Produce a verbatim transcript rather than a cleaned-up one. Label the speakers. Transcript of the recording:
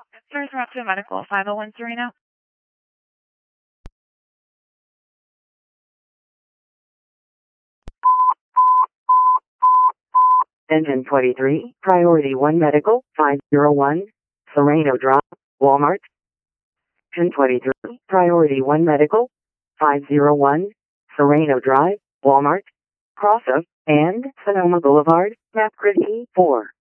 Speaker 1: First Rockville Medical, five oh one Serena.
Speaker 2: Engine twenty-three, Priority one Medical, five oh one, Sereno Drive, Walmart. Engine twenty-three, Priority one Medical, five oh one, Sereno Drive, Walmart. Cross of, and Sonoma Boulevard, Map Grid E four.